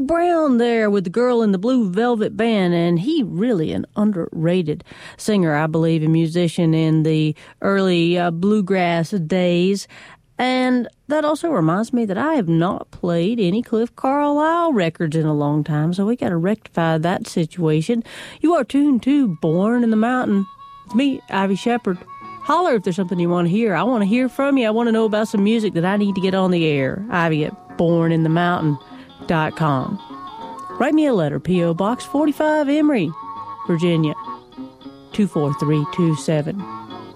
Brown there with the Girl in the Blue Velvet Band, and he really an underrated singer, I believe, and musician in the early bluegrass days. And that also reminds me that I have not played any Cliff Carlisle records in a long time, so we got to rectify that situation. You are tuned to Born in the Mountain with me, Ivy Shepherd. Holler if there's something you want to hear. I want to hear from you. I want to know about some music that I need to get on the air. Ivy at borninthemountain.com. Write me a letter, P.O. Box 45, Emory, Virginia, 24327.